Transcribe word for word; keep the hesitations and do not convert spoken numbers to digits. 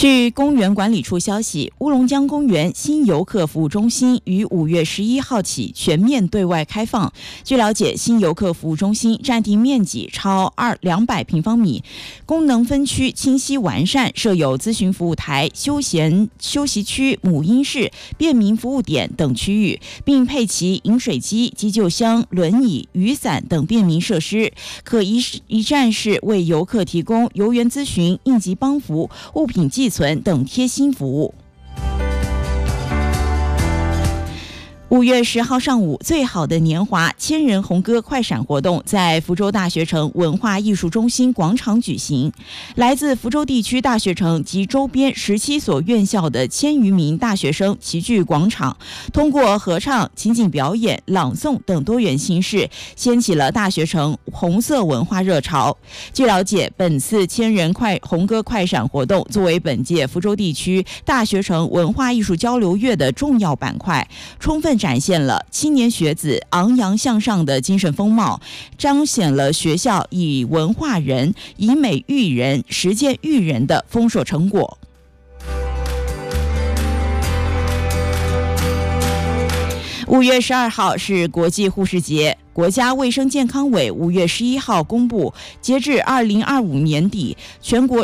据公园管理处消息，乌龙江公园新游客服务中心于五月十一号起全面对外开放。据了解，新游客服务中心占地面积超二两百平方米，功能分区清晰完善，设有咨询服务台、休闲休息区、母婴室、便民服务点等区域，并配齐饮水机、急救箱、轮椅、雨伞等便民设施，可一一站式为游客提供游园咨询、应急帮扶、物品寄存等贴心服务。五月十号上午，最好的年华千人红歌快闪活动在福州大学城文化艺术中心广场举行。来自福州地区大学城及周边十七所院校的千余名大学生齐聚广场，通过合唱、情景表演、朗诵等多元形式，掀起了大学城红色文化热潮。据了解，本次千人快红歌快闪活动作为本届福州地区大学城文化艺术交流月的重要板块，充分展现了青年学子昂扬向上的精神风貌，彰显了学校以文化人、以美育人、实践育人的丰硕成果。五月十二号是国际护士节。国家卫生健康委五月十一号公布，截至二零二五年底，全国